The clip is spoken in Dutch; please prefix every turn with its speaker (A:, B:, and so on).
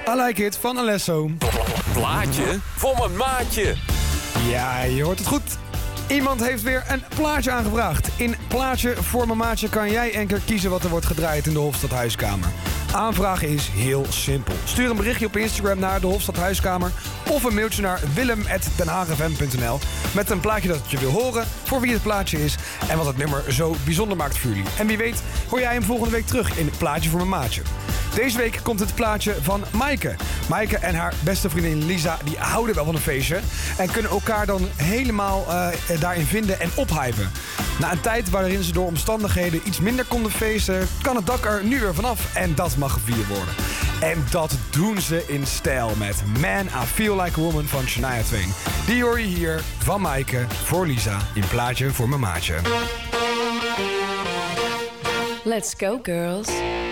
A: I Like It van Alesso.
B: Plaatje voor mijn maatje.
A: Ja, je hoort het goed. Iemand heeft weer een plaatje aangevraagd. In Plaatje voor mijn maatje kan jij een keer kiezen wat er wordt gedraaid in de Hofstadhuiskamer. Aanvragen is heel simpel. Stuur een berichtje op Instagram naar de Hofstadhuiskamer of een mailtje naar willem@denhagefm.nl met een plaatje dat je wil horen, voor wie het plaatje is en wat het nummer zo bijzonder maakt voor jullie. En wie weet hoor jij hem volgende week terug in Plaatje voor mijn maatje. Deze week komt het plaatje van Maaike. Maaike en haar beste vriendin Lisa die houden wel van een feestje en kunnen elkaar dan helemaal daarin vinden en ophypen. Na een tijd waarin ze door omstandigheden iets minder konden feesten, kan het dak er nu weer vanaf en dat mag gevierd worden. En dat doen ze in stijl met Man, I Feel Like a Woman van Shania Twain. Die hoor je hier van Maaike voor Lisa in Plaatje voor mijn maatje.
C: Let's go, girls.